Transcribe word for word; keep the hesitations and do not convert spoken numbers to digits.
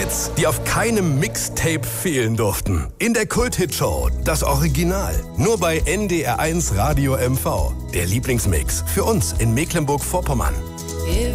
Hits, die auf keinem Mixtape fehlen durften. In der Kult-Hit-Show das Original. Nur bei N D R eins Radio M V. Der Lieblingsmix für uns in Mecklenburg-Vorpommern.